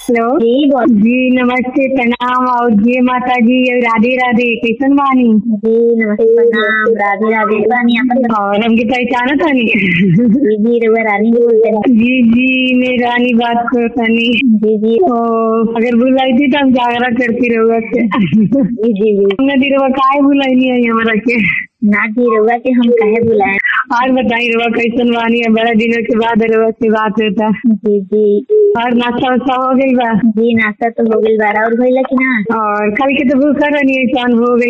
Hello जी बोल। जी नमस्ते प्रणाम और जय माता जी और राधे राधे। कैसन बानी? जी नमस्ते प्रणाम राधे राधे बानी अपन और हमके पहचाना तानी? जी जी रउआ रानी जी बोलते हैं। जी जी मैं रानी बात करतानी। जी जी तो अगर बुलाई थी तो हम जागरा करती रहुआ के। जी जी जी हमने दी रहुआ काहे बुलाई नहीं है हमारा के? ना जी रउआ के हम काहे बुलाए। और बताई रहुआ कैसन बानी है? बड़ा दिनों के बाद रहुआ से बात होता। जी जी और नाश्ता वास्ता हो गई बा? जी नाश्ता तो हो गई बारा और भइला कि ना। और कल के तो भूखा रहनी ऐसा हो गई।